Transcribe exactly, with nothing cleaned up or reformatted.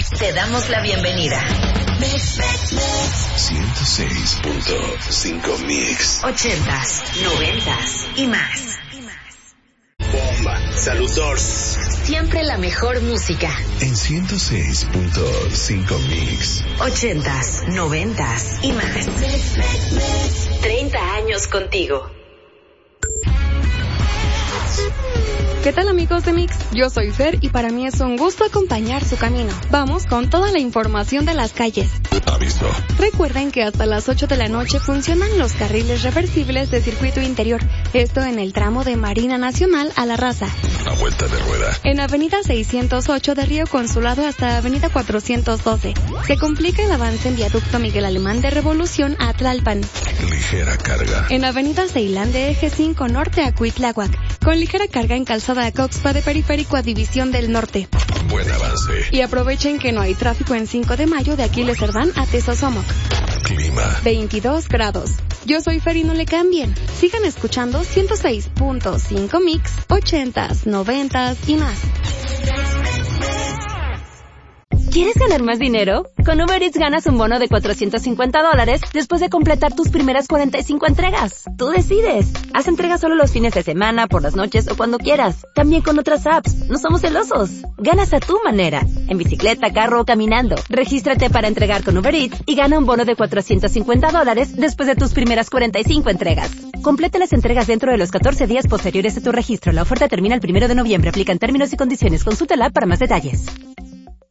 Te damos la bienvenida. ciento seis punto cinco Mix. Ochentas, noventas y más. Bomba, Saludors. Siempre la mejor música. En ciento seis punto cinco Mix. Ochentas, noventas y más. Treinta años contigo. ¿Qué tal, amigos de Mix? Yo soy Fer y para mí es un gusto acompañar su camino. Vamos con toda la información de las calles. Aviso. Recuerden que hasta las ocho de la noche funcionan los carriles reversibles de circuito interior. Esto en el tramo de Marina Nacional a La Raza. A vuelta de rueda. En Avenida seiscientos ocho de Río Consulado hasta Avenida cuatrocientos doce. Se complica el avance en Viaducto Miguel Alemán de Revolución a Tlalpan. Ligera carga. En Avenida Ceilán de Eje cinco Norte a Cuitláhuac. Con ligera carga en Calzada a Coxpa de Periférico a División del Norte. Buen avance. Y aprovechen que no hay tráfico en cinco de mayo de Aquiles Cerdán a Tezosomoc. Clima. veintidós grados. Yo soy Fer y no le cambien. Sigan escuchando ciento seis punto cinco Mix, ochentas, noventas y más. ¿Quieres ganar más dinero? Con Uber Eats ganas un bono de cuatrocientos cincuenta dólares después de completar tus primeras cuarenta y cinco entregas. Tú decides. Haz entregas solo los fines de semana, por las noches o cuando quieras. También con otras apps. No somos celosos. Ganas a tu manera. En bicicleta, carro o caminando. Regístrate para entregar con Uber Eats y gana un bono de cuatrocientos cincuenta dólares después de tus primeras cuarenta y cinco entregas. Completa las entregas dentro de los catorce días posteriores a tu registro. La oferta termina el primero de noviembre. Aplican términos y condiciones. Consulta la app para más detalles.